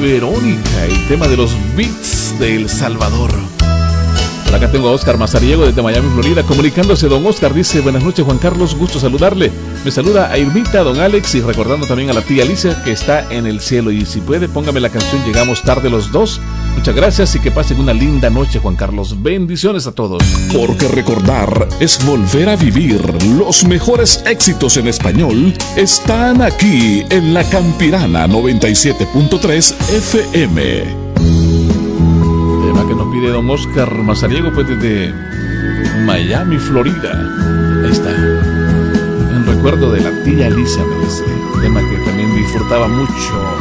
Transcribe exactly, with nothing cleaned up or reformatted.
Verónica, el tema de los beats de El Salvador. Por acá tengo a Oscar Mazariego desde Miami, Florida, comunicándose. Don Oscar dice: buenas noches, Juan Carlos, gusto saludarle. Me saluda a Irmita, don Alex, y recordando también a la tía Alicia que está en el cielo. Y si puede, póngame la canción Llegamos Tarde los Dos. Muchas gracias y que pasen una linda noche, Juan Carlos. Bendiciones a todos. Porque recordar es volver a vivir. Los mejores éxitos en español están aquí en La Campirana noventa y siete punto tres F M. Que nos pide don Oscar Mazariego, pues desde Miami, Florida. Ahí está, en recuerdo de la tía Alicia, me dice, tema que también disfrutaba mucho.